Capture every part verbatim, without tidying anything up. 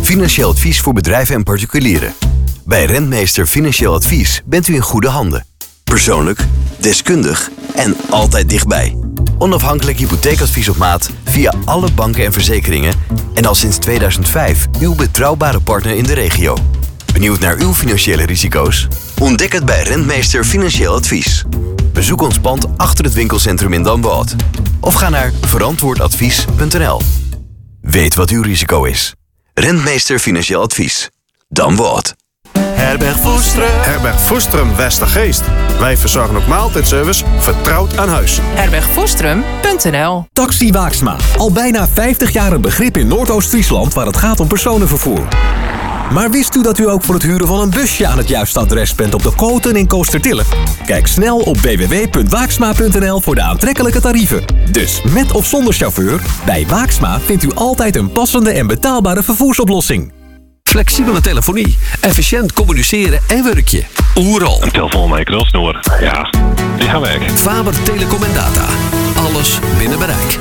Financieel advies voor bedrijven en particulieren. Bij Rentmeester Financieel Advies bent u in goede handen. Persoonlijk, deskundig en altijd dichtbij. Onafhankelijk hypotheekadvies op maat via alle banken en verzekeringen en al sinds tweeduizend vijf uw betrouwbare partner in de regio. Benieuwd naar uw financiële risico's? Ontdek het bij Rentmeester Financieel Advies. Bezoek ons pand achter het winkelcentrum in Damwoude. Of ga naar verantwoordadvies punt n l. Weet wat uw risico is. Rentmeester Financieel Advies. Damwoude. Herberg Voestrum. Herberg Voestrum Westergeest. Wij verzorgen ook maaltijdservice vertrouwd aan huis. herberg voestrum punt n l. Taxi Waaksma. Al bijna vijftig jaar een begrip in Noordoost-Friesland waar het gaat om personenvervoer. Maar wist u dat u ook voor het huren van een busje aan het juiste adres bent op de Koten in Koostertille? Kijk snel op w w w punt waaksma punt n l voor de aantrekkelijke tarieven. Dus met of zonder chauffeur, bij Waaksma vindt u altijd een passende en betaalbare vervoersoplossing. Flexibele telefonie, efficiënt communiceren en werkje. Oeral. Een telefoon met een knalsnoer. Ja, die gaan werken. Faber Telecom en Data. Alles binnen bereik.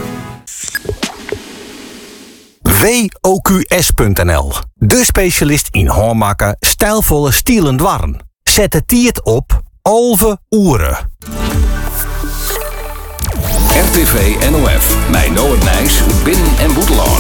W O Q S punt n l. De specialist in hoormakken, stijlvolle stielend warren. Zet het tiert op Alve Oeren. R T V N O F. Mijn Noord Nijs, Binnen en Boetelaan.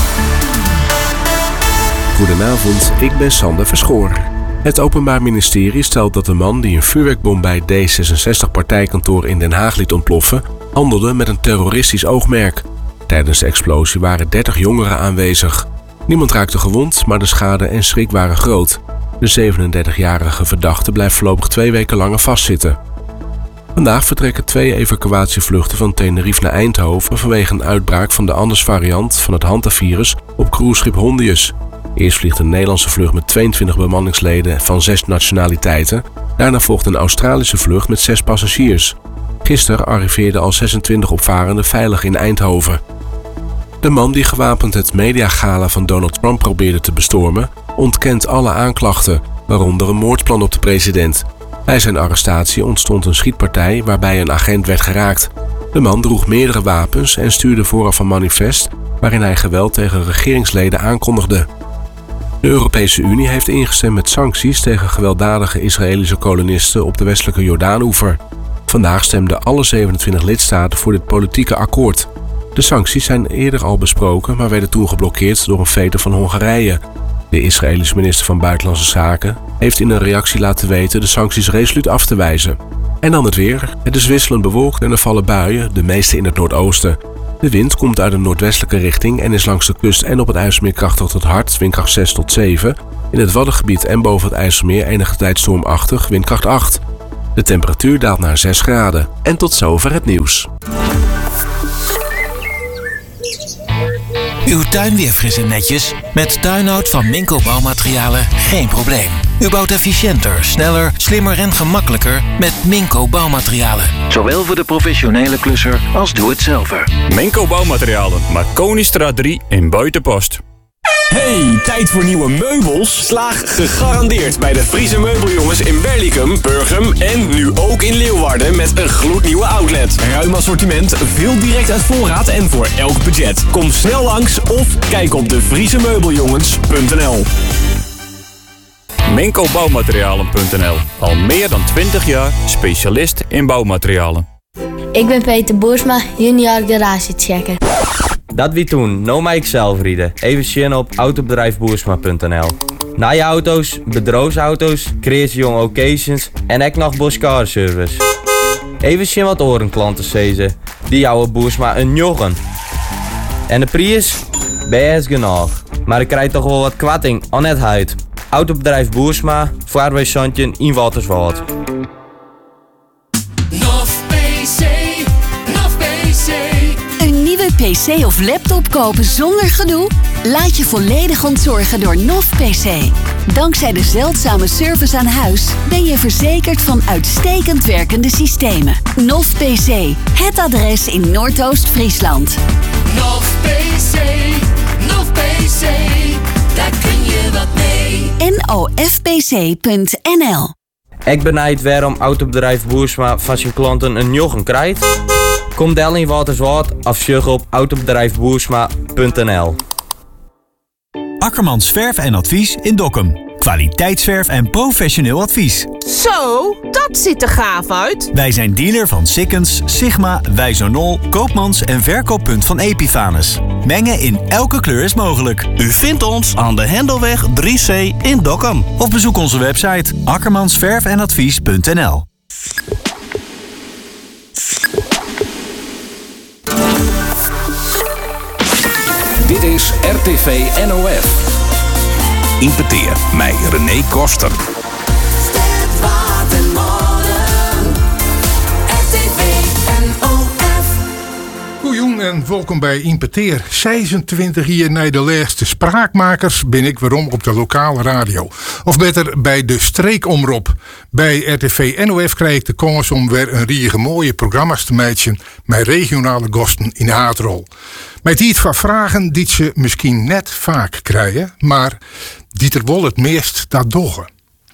Goedenavond, ik ben Sander Verschoor. Het Openbaar Ministerie stelt dat de man die een vuurwerkbom bij het D zesenzestig-partijkantoor in Den Haag liet ontploffen, handelde met een terroristisch oogmerk. Tijdens de explosie waren dertig jongeren aanwezig. Niemand raakte gewond, maar de schade en schrik waren groot. De zevenendertigjarige verdachte blijft voorlopig twee weken langer vastzitten. Vandaag vertrekken twee evacuatievluchten van Tenerife naar Eindhoven vanwege een uitbraak van de Anders-variant van het Hantavirus op cruiseschip Hondius. Eerst vliegt een Nederlandse vlucht met tweeëntwintig bemanningsleden van zes nationaliteiten. Daarna volgt een Australische vlucht met zes passagiers. Gisteren arriveerden al zesentwintig opvarenden veilig in Eindhoven. De man die gewapend het mediagala van Donald Trump probeerde te bestormen, ontkent alle aanklachten, waaronder een moordplan op de president. Bij zijn arrestatie ontstond een schietpartij waarbij een agent werd geraakt. De man droeg meerdere wapens en stuurde vooraf een manifest waarin hij geweld tegen regeringsleden aankondigde. De Europese Unie heeft ingestemd met sancties tegen gewelddadige Israëlische kolonisten op de westelijke Jordaanoever. Vandaag stemden alle zevenentwintig lidstaten voor dit politieke akkoord. De sancties zijn eerder al besproken, maar werden toen geblokkeerd door een veto van Hongarije. De Israëlische minister van Buitenlandse Zaken heeft in een reactie laten weten de sancties resoluut af te wijzen. En dan het weer. Het is wisselend bewolkt en er vallen buien, de meeste in het noordoosten. De wind komt uit een noordwestelijke richting en is langs de kust en op het IJsselmeer krachtig tot hard, windkracht zes tot zeven. In het Waddengebied en boven het IJsselmeer enige tijd stormachtig, windkracht acht. De temperatuur daalt naar zes graden. En tot zover het nieuws. Uw tuin weer fris en netjes? Met tuinhout van Minco Bouwmaterialen geen probleem. U bouwt efficiënter, sneller, slimmer en gemakkelijker met Minco Bouwmaterialen. Zowel voor de professionele klusser als doe-het-zelver. Minco Bouwmaterialen, Marconistraat drie in Buitenpost. Hey, tijd voor nieuwe meubels? Slaag gegarandeerd bij de Friese meubeljongens in Berlicum, Burgum en nu ook in Leeuwarden met een gloednieuwe outlet. Ruim assortiment, veel direct uit voorraad en voor elk budget. Kom snel langs of kijk op de friese meubeljongens punt n l. Minco Bouwmaterialen punt n l. Al meer dan twintig jaar specialist in bouwmaterialen. Ik ben Peter Boersma, junior garagechecker. Dat wie toen, no mij zelf rieden. Even zien op autobedrijf boersma punt n l. Na je auto's, bedrijfsauto's, creatie young occasions en ook nog Boskar service. Even zien wat orenklanten zezen. Die jouwen Boersma een joggen. En de prijs? Best genoeg. Maar ik krijg toch wel wat kwatting aan het huid. Autobedrijf Boersma, vaarwijszandje in Waterswoud. Een nieuwe P C of laptop kopen zonder gedoe? Laat je volledig ontzorgen door N O V P C. Dankzij de zeldzame service aan huis ben je verzekerd van uitstekend werkende systemen. N O V P C, het adres in Noordoost-Friesland. N O V P C, N O V P C, daar kun je wat mee. N O F P C punt n l. Ik benijd waarom autobedrijf Boersma van zijn klanten een joggen krijgt. Kom del in Waterswoud of zoek op autobedrijf boersma punt n l. Akkermans Verf en Advies in Dokkum. Kwaliteitsverf en professioneel advies. Zo, dat ziet er gaaf uit. Wij zijn dealer van Sikkens, Sigma, Wijzonol, Koopmans en verkooppunt van Epifanus. Mengen in elke kleur is mogelijk. U vindt ons aan de Hendelweg drie C in Dokkum. Of bezoek onze website akkermansverfenadvies punt n l. Dit is R T V N O F. Impeteer mij René Koster. Goejoen en welkom bij Impeteer. zesentwintig jaar na de laatste spraakmakers ben ik waarom op de lokale radio. Of beter bij de streekomroep. Bij R T V N O F krijg ik de kans om weer een riege mooie programma's te maken met regionale gasten in de haatrol. Met iets van vragen die ze misschien net vaak krijgen, maar die er wel het meest dat doggen.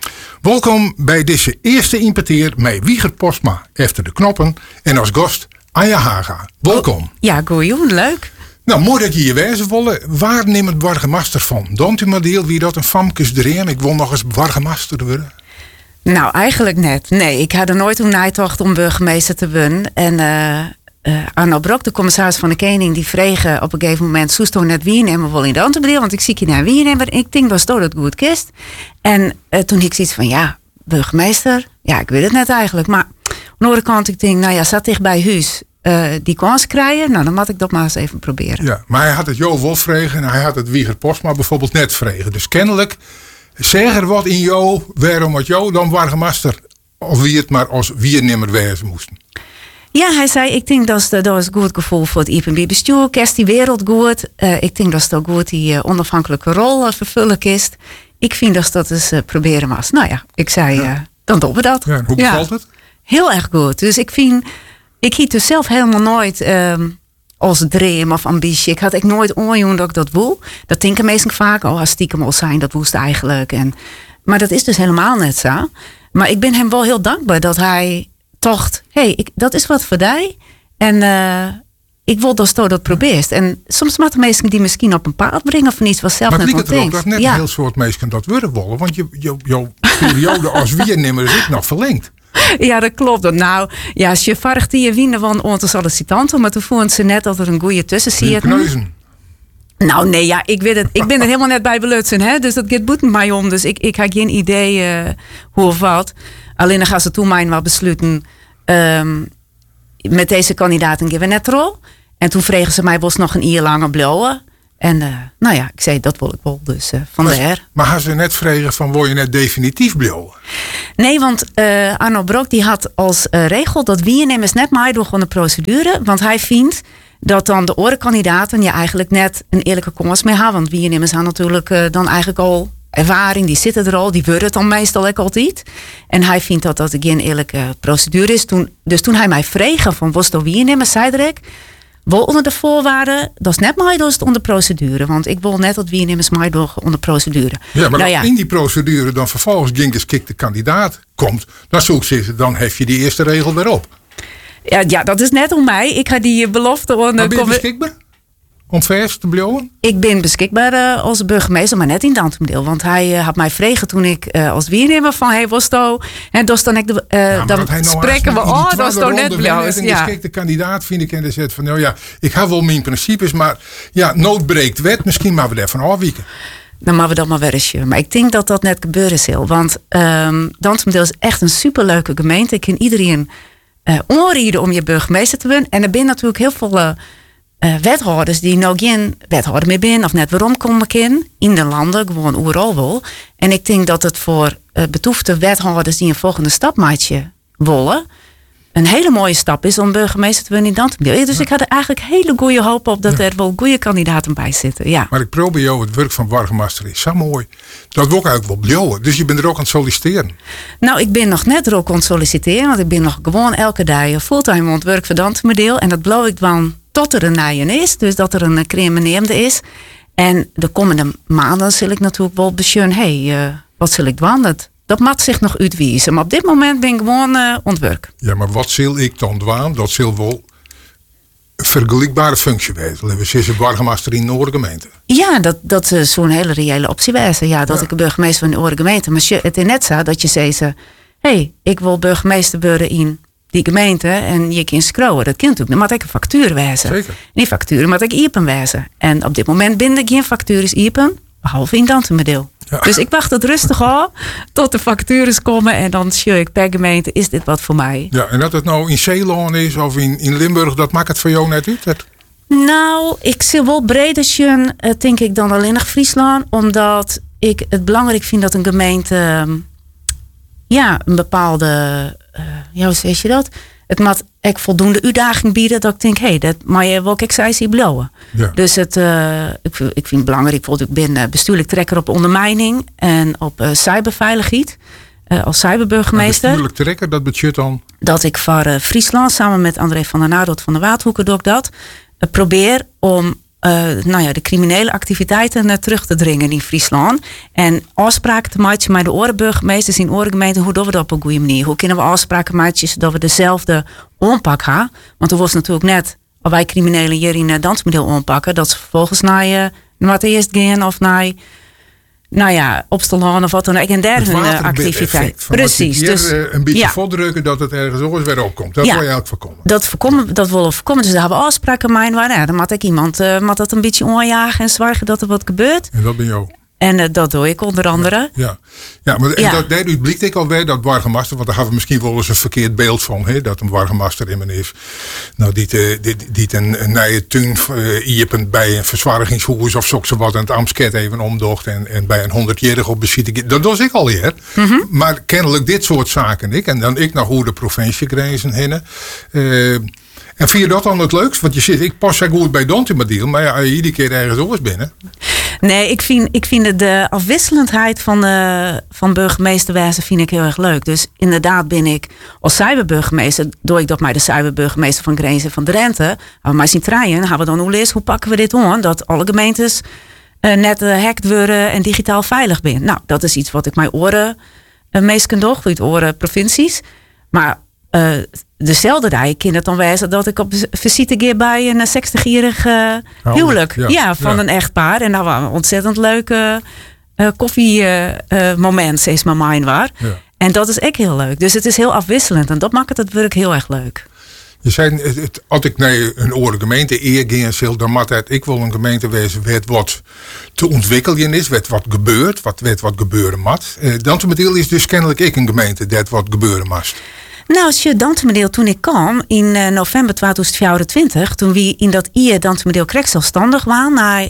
Welkom bij deze eerste Impeteer met Wieger Postma efter de knoppen en als gast Anja Haga. Welkom. Ja, goeie, leuk. Nou, mooi dat je hier wijzen willen. Waar neemt het burgemeester van? Don't u maar deel wie dat een famkes erin? Ik wil nog eens burgemeester worden. Nou, eigenlijk net. Nee, ik had er nooit om nagedacht om burgemeester te worden. En uh, uh, Arno Brok, de commissaris van de Koning, die vregen op een gegeven moment Soesto net wie nemen wel in de Antebedeel, want ik zie je naar wie nemen. Ik denk dat dat goed kist. En uh, toen ik zoiets van ja, burgemeester, ja, ik weet het net eigenlijk. Maar aan de andere kant, ik denk, nou ja, zat dicht bij huis. Uh, die kans krijgen, nou dan moet ik dat maar eens even proberen. Ja, maar hij had het Jo wel vregen en hij had het Wieger Postma bijvoorbeeld net vregen. Dus kennelijk, zeg er wat in Jo, waarom wat Jo dan burgemeester of wie het maar als wiernimmer wezen moesten. Ja, hij zei, ik denk dat het een goed gevoel voor het I P M B-bestuur. Kerst die wereld goed. Uh, ik denk dat het ook goed die uh, onafhankelijke rol uh, vervullen kist. Ik vind dat dat eens uh, proberen was. Nou ja, ik zei, uh, ja. dan doen we dat. Ja, hoe bevalt ja. het? Heel erg goed. Dus ik vind, ik hiet dus zelf helemaal nooit um, als dream of ambitie. Ik had ik nooit onjoen dat ik dat wil. Dat denken mensen vaak, oh, als stiekem al zijn, dat woest eigenlijk. En, maar dat is dus helemaal net zo. Maar ik ben hem wel heel dankbaar dat hij dacht, hé, hey, dat is wat voor mij. En uh, ik wil dat je dat probeert. En soms moeten mensen die misschien op een paard brengen van iets wat zelf maar net wat denkt. Maar het dat net ja. een heel soort mensen dat willen wollen. Want je, je, jouw periode als wiernimmer is ik nog verlengd. Ja, dat klopt. Nou, ja, als je vargt die je winnen van onze sollicitanten, maar toen vonden ze net dat er een goede tussen zit. Kneuzen. Nou nee, ja, ik, weet het, ik ben er helemaal net bij belutsen, hè? Dus dat gaat boeten mij om. Dus ik, ik heb geen idee uh, hoe of wat. Alleen dan gaan ze toen mij wel besluiten. Um, met deze kandidaten geven we net rol. En toen vregen ze mij was nog een jaar langer blauwen. En uh, nou ja, ik zei dat wil ik wel. Dus uh, van maar, de her. Maar gaan ze net vregen van word je net definitief blauwen? Nee, want uh, Arno Brok die had als uh, regel dat wiernemmers net mij door de procedure. Want hij vindt dat dan de orenkandidaten je eigenlijk net een eerlijke kans mee hebben. Want wiernemmers hebben natuurlijk uh, dan eigenlijk al ervaring, die zitten er al, die worden het dan meestal ook altijd. En hij vindt dat dat geen eerlijke procedure is. Toen, dus toen hij mij vreeg van was dat wiernemmers, zei ik, wel onder de voorwaarden, dat is net mij door onder procedure. Want ik wil net dat wiernemmers mij door onder procedure. Ja, maar nou ja. in die procedure dan vervolgens Genghis Kik de kandidaat komt, dan zoek ze, dan heb je die eerste regel weer op. Ja, ja, dat is net om mij. Ik ga die belofte onder. Maar ben je beschikbaar? Om vers te blijven? Ik ben beschikbaar uh, als burgemeester, maar net in Dantumdeel. Want hij uh, had mij vregen toen ik uh, als wiernimmer van hey, was to. En dus dan, ik de, uh, ja, dan nou spreken we, oh, dat is toch net blauw. En ja. de kandidaat vind ik en de zet van, nou ja, ik heb wel mijn principes, maar ja, nood breekt wet. Misschien maar we daarvan afwijken. Dan maken we dat maar weer eens. Maar ik denk dat dat net gebeuren zal. Want um, Dantumdeel is echt een superleuke gemeente. Ik kan iedereen uh, onrieden om je burgemeester te worden. En er zijn natuurlijk heel veel Uh, Uh, wethouders die nou geen wethouder meer zijn of net waarom komen in in de landen gewoon overal wel. En ik denk dat het voor uh, betoefde wethouders die een volgende stap maken willen een hele mooie stap is om burgemeester te worden in Dantumdeel. Dus ja. ik had er eigenlijk hele goede hoop op dat ja. er wel goede kandidaten bij zitten. Ja. Maar ik probeer jou het werk van burgemeester is zo mooi. Dat wil ik eigenlijk wel blijven. Dus je bent er ook aan het solliciteren. Nou, ik ben nog net er ook aan het solliciteren, want ik ben nog gewoon elke dag fulltime aan het werk voor Dantumdeel. En dat beloof ik dan tot er een nijen is, dus dat er een cremeneemde is. En de komende maanden zal ik natuurlijk wel besjeuren, hé, hey, uh, wat zal ik doen? Dat, dat mag zich nog uitwijzen. Maar op dit moment ben ik gewoon uh, ontwerk. Ja, maar wat zal ik dan doen? Dat zal wel vergelijkbare functie wezen. We zitten burgemeester in de Oorgemeente. Ja, dat, dat is zo'n hele reële optie wezen. Ja, dat ja. ik een burgemeester van de Oorgemeente. Maar het is net zo dat je zegt, hé, hey, ik wil burgemeester worden in die gemeente en je kunt scrollen. Dat kan natuurlijk. Dan moet ik een factuur wezen. Zeker. Die factuur moet ik iepen wezen. En op dit moment binnen geen factuur iepen, behalve in Dantemedeel. Ja. Dus ik wacht het rustig af tot de factures komen en dan zie ik per gemeente, is dit wat voor mij? Ja, en dat het nou in Zeeland is of in, in Limburg, dat maakt het voor jou net uit? Het... Nou, ik zie wel breder zien, uh, denk ik dan alleen nog Friesland, omdat ik het belangrijk vind dat een gemeente uh, ja, een bepaalde, uh, ja, hoe zeg je dat? Het moet echt voldoende uitdaging bieden dat ik denk, hé, hey, dat mag je wel ik zei, zie blowen. Ja. Dus het, uh, ik, ik vind het belangrijk, ik ben bestuurlijk trekker op ondermijning en op uh, cyberveiligheid uh, als cyberburgemeester. Bestuurlijk trekker, dat betekent dan? Dat ik voor uh, Friesland samen met André van der Nadoot van de Waardhoeken doe ik dat, uh, probeer om Uh, nou ja, de criminele activiteiten uh, terug te dringen in Friesland. En afspraken te maken met de orenburgemeesters in orengemeenten. Hoe doen we dat op een goede manier? Hoe kunnen we afspraken maken zodat we dezelfde aanpak hebben? Want er was natuurlijk net, als wij criminelen hier in uh, Dantemedeel aanpakken, dat ze vervolgens naar je uh, naar eerst gaan of naar, nou ja, opstallen of wat dan ook. En daar hun activiteit. Precies. Hier, dus uh, een beetje ja. voordrukken dat het ergens anders weer opkomt. Dat ja. wil je ook voorkomen. Dat voorkomen, dat willen we voorkomen. Dus daar hebben we afspraken mee. Maar ja, dan moet ik iemand uh, moet dat een beetje onjagen en zorgen dat er wat gebeurt. En dat ben jou. En uh, dat doe ik onder andere. Ja, ja. ja maar en ja. dat daaruit blijkt ik alweer dat burgemeester, want daar hebben we misschien wel eens een verkeerd beeld van, hè, dat een burgemeester in men is. Nou, die, uh, die, die een, een nieuwe tuin uh, iepend bij een verzwarigingshuis of zo wat en het Amsket even omdocht en, en bij een honderdjarige op beziet. Dat was ik al hier. Mm-hmm. Maar kennelijk dit soort zaken ik. En dan ik naar hoe de provinciegrenzen heen. Uh, En vind je dat dan het leukst? Want je zit, ik pas zo goed bij Dantemedeel, maar ja, je iedere keer ergens anders binnen. Nee, ik vind, ik vind de afwisselendheid van, de, van burgemeesterwezen vind ik heel erg leuk. Dus inderdaad ben ik als cyberburgemeester, doe ik dat met de cyberburgemeester van Grenzen van Drenthe. Gaan we maar zien treien, gaan we dan hoe lees, hoe pakken we dit aan? Dat alle gemeentes uh, net uh, hackt worden en digitaal veilig ben. Nou, dat is iets wat ik mijn oren uh, meest kan doen, uit oren provincies. Maar Uh, dezelfde dag kan het dan wijzen dat ik op visite ga bij een zestigjarig uh, huwelijk. Ja, ja, van ja. een echtpaar. En dat was een ontzettend leuke uh, koffiemoment, uh, uh, steeds mijn mind waar. Ja. En dat is echt heel leuk. Dus het is heel afwisselend. En dat maakt het werk heel erg leuk. Je zei, het, als ik naar een oren gemeente eer ging, dan moet het, ik wil een gemeente wezen waar wat te ontwikkelen is, waar wat gebeurt, wat, waar wat gebeuren moet. Uh, Dantemedeel is dus kennelijk ik een gemeente dat wat gebeuren moest. Nou, als je Dantemedeel toen ik kwam in uh, november tweeduizend vierentwintig, toen we in dat I E Dantemedeel Krek zelfstandig waren naar uh,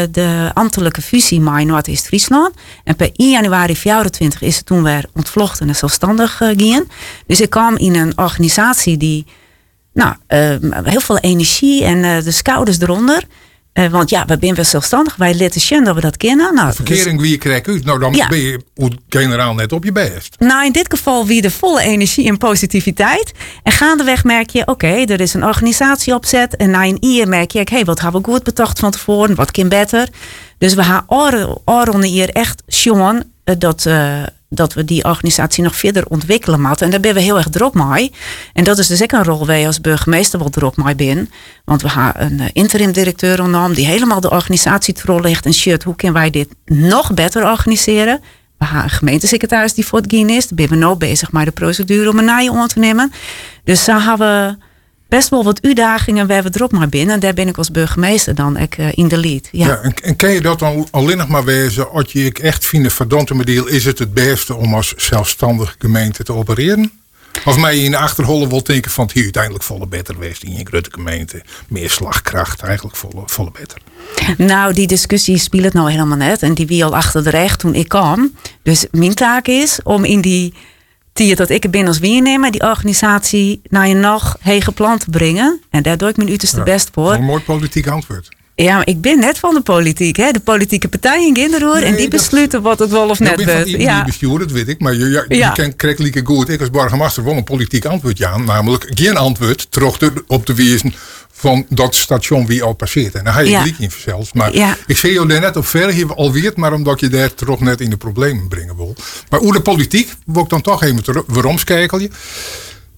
de ambtelijke fusie met Noord-Est-Friesland. En per één januari vierentwintig is het toen weer ontvlochten en zelfstandig uh, gingen. Dus ik kwam in een organisatie die, nou, uh, heel veel energie en uh, de schouders eronder. Uh, want ja, we zijn wel zelfstandig. Wij laten zien dat we dat kennen. Nou, de verkering dus, wie je krijgt uit. Nou, dan ja. ben je generaal net op je best. Nou, in dit geval wie de volle energie en positiviteit. En gaandeweg merk je, oké, okay, er is een organisatie opzet. En na een jaar merk je, hé, hey, wat hebben we goed bedacht van tevoren? Wat kan beter? Dus we gaan oren hier echt jongen dat... Uh, dat we die organisatie nog verder ontwikkelen moeten. En daar ben we heel erg druk mee. En dat is dus ook een rol waar je als burgemeester wel druk mee bent. Want we gaan een interim directeur ondernemen die helemaal de organisatie te rol ligt. En shit, hoe kunnen wij dit nog beter organiseren? We gaan een gemeentesecretaris die voor het gaan is. Daar ben we nu bezig met de procedure om een naaie aan te nemen. Dus daar hebben we best wel wat uitdagingen waar we druk mee binnen. En daar ben ik als burgemeester dan ook uh, in de lead. Ja. Ja, en, en kan je dat dan alleen nog maar wezen, als je ik echt vind van Dantemedeel is het het beste om als zelfstandige gemeente te opereren? Of mij in de achterholen wil denken van hier uiteindelijk volle beter weest in je grote gemeente. Meer slagkracht, eigenlijk volle, volle beter. Nou, die discussie speelt het nou helemaal net. En die wie al achter de recht toen ik kwam. Dus mijn taak is om in die die dat ik er ben als waarnemer, die organisatie naar een nog heger plan te brengen. En daar doe ik mijn uiterste ja, best voor. Een mooi politiek antwoord. Ja, maar ik ben net van de politiek. Hè? De politieke partijen in de roer. Nee, en die besluiten wat het wel of net wordt. Ja, bestuur, dat weet ik. Maar je, je, je ja. kent krijgt goed. Ik als burgemeester wel een politiek antwoord aan. Namelijk geen antwoord terug op te wijzen van dat station wie al passeert. En dan ga je ja. in zelfs. Maar ja. ik zie jou daar net op ver hier alweer, maar omdat je daar toch net in de problemen brengen wil. Maar hoe de politiek, wil ik dan toch even weer omschakelen.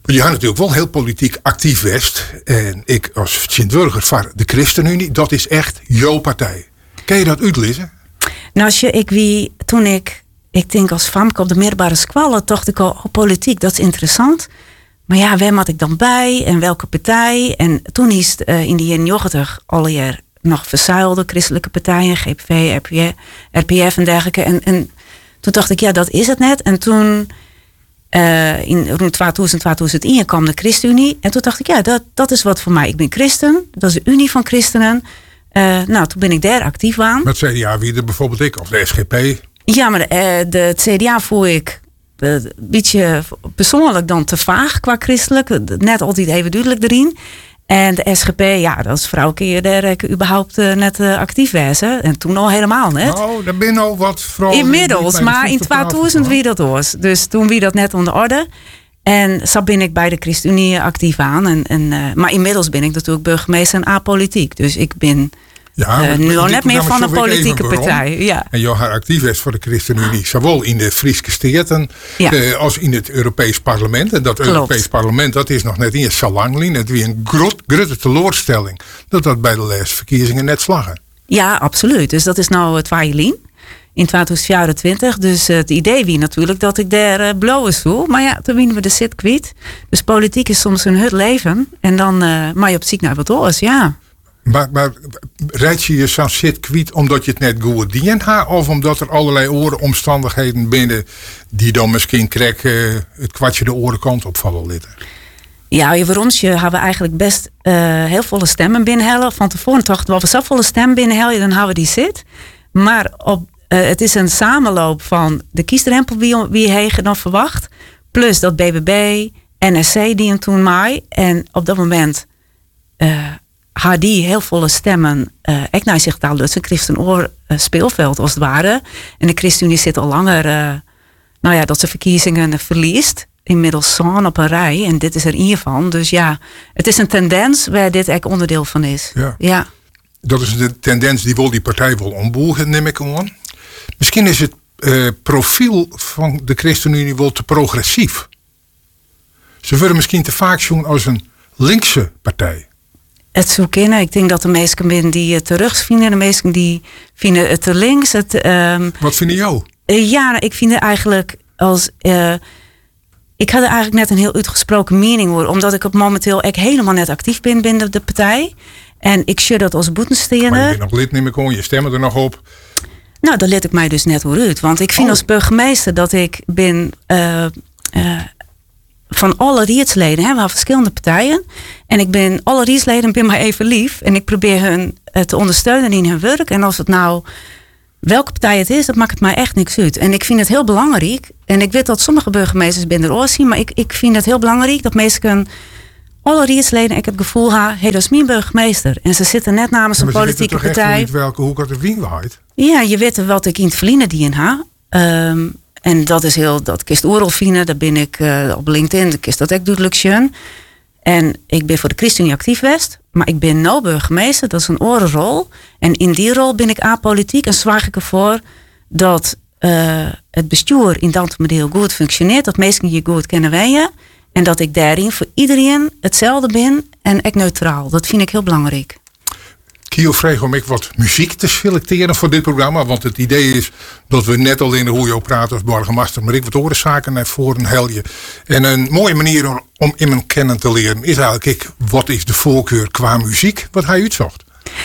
Je had natuurlijk wel heel politiek actief West. En ik als Sint-Wurger van de ChristenUnie, dat is echt jouw partij. Kan je dat uitlezen? Nou, als je, ik wie, toen ik, ik denk als famke op de middelbare school, dacht ik al, oh, politiek, dat is interessant. Maar ja, waar moet ik dan bij en welke partij? En toen is het uh, in de jaren negentig alweer nog verzuilde christelijke partijen, G P V, R P F en dergelijke. En, en toen dacht ik, ja, dat is het net. En toen, uh, in rond tweeduizend, tweeduizend één kwam de ChristenUnie. En toen dacht ik, ja, dat, dat is wat voor mij. Ik ben christen, dat is de Unie van Christenen. Uh, nou, toen ben ik daar actief aan. Met C D A wie er bijvoorbeeld ik, of de S G P? Ja, maar de, de, het C D A voel ik een beetje persoonlijk dan te vaag qua christelijk. Net altijd even duidelijk erin. En de S G P, ja, dat is vrouwkeer daar ik überhaupt uh, net uh, actief wezen. En toen al helemaal net. Oh, daar ben al wat vrouwen. Inmiddels, maar in tweeduizend wie dat was. Dus toen wie dat net onder orde. En zo ben ik bij de ChristenUnie actief aan. En, en, uh, maar inmiddels ben ik natuurlijk burgemeester en apolitiek. Dus ik ben ja, uh, nu al net meer van een politieke partij. Ja. En jou haar actief is voor de ChristenUnie. Zowel in de Frieske Steerten ja. uh, als in het Europees Parlement. En dat Klopt. Europees Parlement, dat is nog net in zo lang. Het is een grote teleurstelling dat dat bij de laatste verkiezingen net slaggen. Ja, absoluut. Dus dat is nou het Waailien. In tweeduizend vierentwintig. Dus uh, het idee wie natuurlijk dat ik daar uh, blauwe stoel. Maar ja, toen winnen we de zit kwijt. Dus politiek is soms een hut leven. En dan uh, maar je op ziek naar wat oors, ja. Maar, maar rijd je je zo'n zit kwijt omdat je het net goed dient ha, of omdat er allerlei oren omstandigheden binnen die dan misschien krijg uh, het kwartje de oren kant opvallen litten? Ja, voor ons hebben we eigenlijk best uh, heel volle stemmen binnenhellen. Van tevoren dachten we, als we zo volle stem binnenhellen, dan houden we die zit. Maar op Uh, het is een samenloop van de kiesdrempel wie, wie hegen dan verwacht. Plus dat B B B, N S C die hem toen maai. En op dat moment uh, had die heel volle stemmen. Uh, ik naar zich daar dus een christenoor uh, speelveld als het ware. En de ChristenUnie zit al langer, uh, nou ja, dat ze verkiezingen uh, verliest. Inmiddels zo'n op een rij. En dit is er één van. Dus ja, het is een tendens waar dit echt onderdeel van is. Ja. ja. Dat is de tendens die wil die partij wil omboegen, neem ik aan. Misschien is het uh, profiel van de ChristenUnie wel te progressief. Ze worden misschien te vaak zien als een linkse partij. Het zou kunnen. Ik denk dat de meesten binnen die het te rechts vinden. De meesten die vinden het te links. Het, um, Wat vinden jou? Uh, ja, ik vind het eigenlijk als... Uh, ik had er eigenlijk net een heel uitgesproken mening hoor. Omdat ik op momenteel echt helemaal net actief ben binnen de partij. En ik zie dat als boetenstener. Maar je bent nog lid, neem ik aan. Je stemmen er nog op. Nou, daar let ik mij dus net voor uit. Want ik vind oh. als burgemeester dat ik ben uh, uh, van alle rietsleden, hè, we hebben verschillende partijen. En ik ben alle rietsleden ben maar even lief. En ik probeer hun uh, te ondersteunen in hun werk. En als het nou welke partij het is, dat maakt het mij echt niks uit. En ik vind het heel belangrijk. En ik weet dat sommige burgemeesters binnen er oor zien. Maar ik, ik vind het heel belangrijk dat mensen alle rietsleden, ik heb het gevoel, ha, hey, dat is mijn burgemeester. En ze zitten net namens ja, een politieke toch partij. Niet welke hoek het wien waait. Ja, je weet wat ik in het verliezen die in ha. Um, en dat is heel, dat kist oorlog vinden. Daar ben ik uh, op LinkedIn, dat kist dat echt duidelijk zien. En ik ben voor de ChristenUnie actief geweest. Maar ik ben nou burgemeester, dat is een orenrol. En in die rol ben ik apolitiek en zwaar ik ervoor dat uh, het bestuur in dat heel goed functioneert. Dat mensen je goed kennen wij. En dat ik daarin voor iedereen hetzelfde ben en echt neutraal. Dat vind ik heel belangrijk. Kio vreeg om ik wat muziek te selecteren voor dit programma. Want het idee is dat we net al in de hoe je praten als burgemeester, maar ik wat orenzaken naar voren helje. En een mooie manier om, om iemand kennen te leren is eigenlijk ik, wat is de voorkeur qua muziek? Wat hij uitzocht?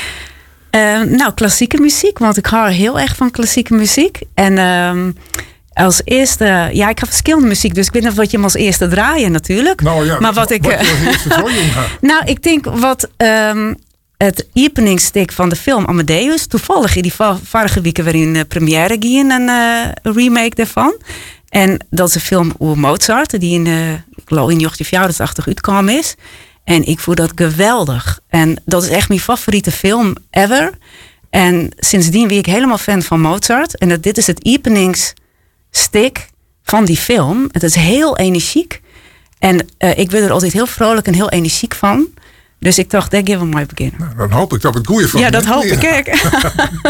Uh, nou, klassieke muziek, want ik hou heel erg van klassieke muziek. En uh, als eerste, ja, ik heb verschillende muziek, dus ik weet niet wat je hem als eerste draaien natuurlijk. Nou ja, maar wat ik. Wat uh, nou, ik denk wat. Um, Het openingsstuk van de film Amadeus. Toevallig in die vorige weken weer in uh, première ging een uh, remake daarvan. En dat is een film over Mozart. Die in, uh, ik geloof in negentien vierentachtig uitkwam is. En ik vond dat geweldig. En dat is echt mijn favoriete film ever. En sindsdien ben ik helemaal fan van Mozart. En dat, dit is het openingsstuk van die film. Het is heel energiek. En uh, ik word er altijd heel vrolijk en heel energiek van. Dus ik dacht, daar geven we maar beginnen. Nou, dan hoop ik dat het goeie van ja, dat hoop ik.